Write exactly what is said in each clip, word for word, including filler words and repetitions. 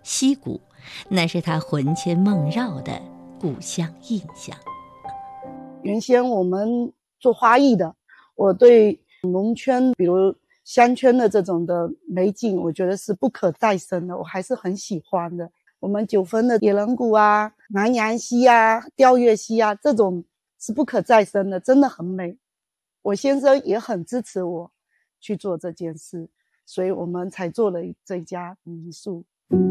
溪谷，那是他魂牵梦绕的故乡印象。 原先我们做花艺的，我对农村比如乡村的这种的美景，我觉得是不可再生的，我还是很喜欢的。我们九峰的野人谷啊、南阳溪啊、吊月溪啊，这种是不可再生的，真的很美。我先生也很支持我去做这件事，所以我们才做了这家民宿。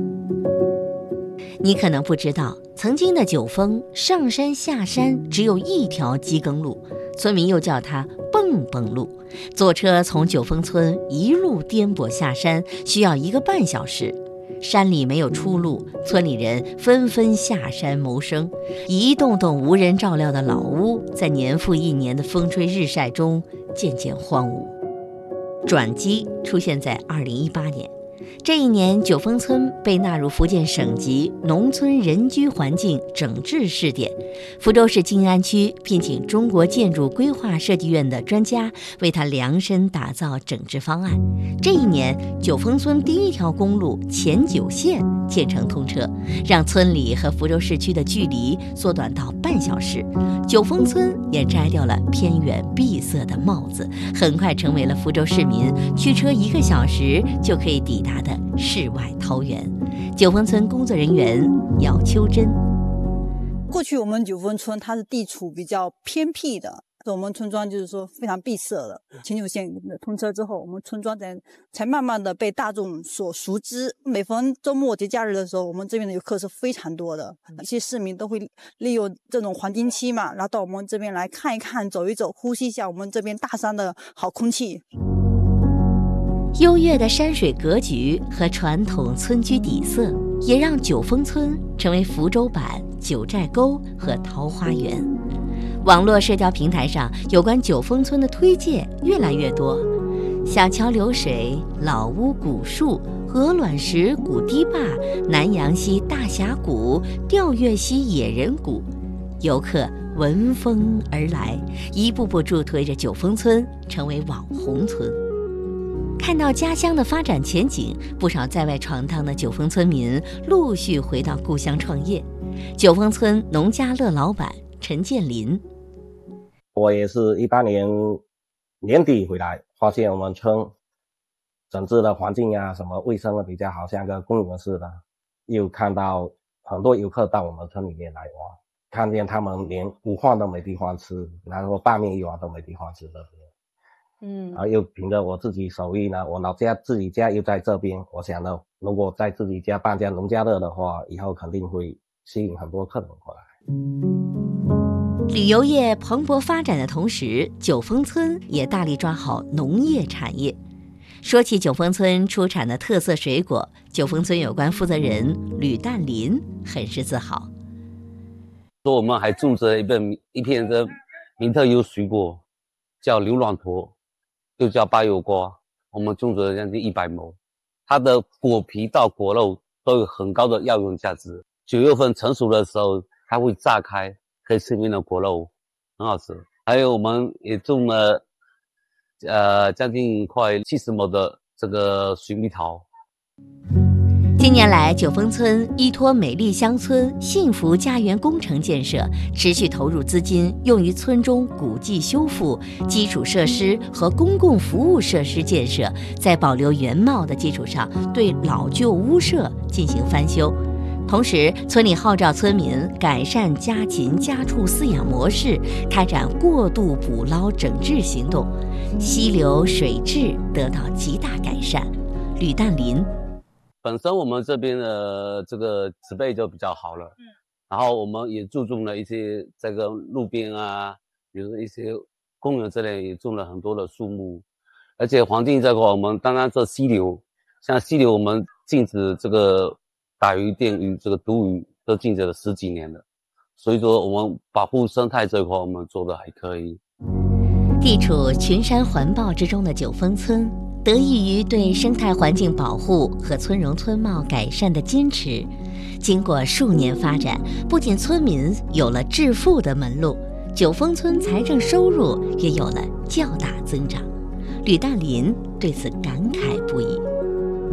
你可能不知道，曾经的九峰上山下山只有一条机耕路，村民又叫它蹦蹦路。坐车从九峰村一路颠簸下山，需要一个半小时。山里没有出路，村里人纷纷下山谋生。一栋栋无人照料的老屋，在年复一年的风吹日晒中渐渐荒芜。转机出现在二零一八年。这一年，九峰村被纳入福建省级农村人居环境整治试点。福州市静安区聘请中国建筑规划设计院的专家为他量身打造整治方案。这一年，九峰村第一条公路前九线建成通车，让村里和福州市区的距离缩短到半小时。九峰村也摘掉了偏远闭塞的帽子，很快成为了福州市民驱车一个小时就可以抵达的世外桃源。九峰村工作人员姚秋珍： 过去我们九峰村它是地处比较偏僻的，我们村庄就是说非常闭塞的。前九线通车之后，我们村庄才才慢慢的被大众所熟知。每逢周末节假日的时候，我们这边的游客是非常多的，一些市民都会利用这种黄金期嘛，然后到我们这边来看一看、走一走，呼吸一下我们这边大山的好空气。 优越的山水格局和传统村居底色，也让九峰村成为福州版九寨沟和桃花源。网络社交平台上有关九峰村的推介越来越多，小桥流水、老屋古树、鹅卵石古堤坝、南阳溪大峡谷、吊月溪野人谷，游客闻风而来，一步步助推着九峰村成为网红村。看到家乡的发展前景，不少在外闯荡的九峰村民陆续回到故乡创业。九峰村农家乐老板陈建林： 我也是一八年年底回来，发现我们村整治的环境啊，什么卫生的比较好，像个公园似的。又看到很多游客到我们村里面来玩，看见他们连午饭都没地方吃，然后拌面一碗都没地方吃的。嗯，然后又凭着我自己手艺呢，我老家自己家又在这边，我想呢，如果在自己家办家农家乐的话，以后肯定会吸引很多客人过来。 旅游业蓬勃发展的同时，九峰村也大力抓好农业产业。说起九峰村出产的特色水果，九峰村有关负责人吕淡林很是自豪。 说我们还种着一片一片的名特优水果，叫牛卵驼，又叫巴油瓜，我们种植了将近一百亩，它的果皮到果肉都有很高的药用价值。九月份成熟的时候，它会炸开，可以吃里面的果肉，很好吃。还有我们也种了，呃，将近快七十亩的这个水蜜桃。 近年来，九峰村依托美丽乡村幸福家园工程建设，持续投入资金用于村中古迹修复、基础设施和公共服务设施建设，在保留原貌的基础上，对老旧屋舍进行翻修。同时，村里号召村民改善家禽家畜饲养模式，开展过度捕捞整治行动，溪流水质得到极大改善。吕淡林： 本身我们这边的这个植被就比较好了，嗯，然后我们也注重了一些这个路边啊，比如说一些公园这类也种了很多的树木，而且环境这块我们当然这溪流，像溪流我们禁止这个打鱼、电鱼、这个毒鱼都禁止了十几年了，所以说我们保护生态这块我们做的还可以。 地处群山环抱之中的九峰村，得益于对生态环境保护和村容村貌改善的坚持，经过数年发展，不仅村民有了致富的门路，九峰村财政收入也有了较大增长。吕淡林对此感慨不已。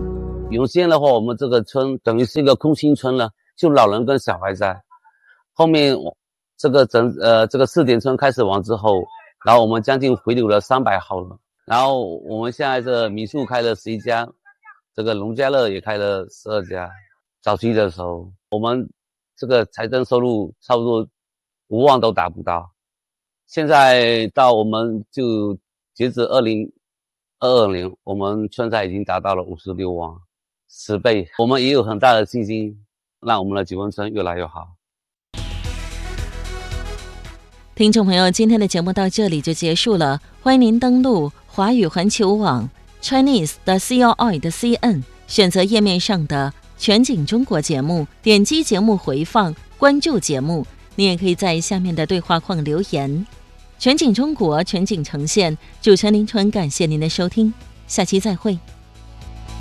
原先的话，我们这个村等于是一个空心村了，就老人跟小孩在。后面这个整呃这个四点村开始完之后，然后我们将近回流了三百号了。然后我们现在这民宿开了十一家，这个农家乐也开了十二家。早期的时候，我们这个财政收入差不多五万都达不到。现在到我们就截止二零二二年，我们村财已经达到了五十六万，十倍。我们也有很大的信心，让我们的九峰村越来越好。 听众朋友，今天的节目到这里就结束了，欢迎您登录华语环球网 Chinese 的 C L I 的 C N， 选择页面上的全景中国节目，点击节目回放，关注节目。你也可以在下面的对话框留言。全景中国，全景呈现，主持人林纯，感谢您的收听，下期再会。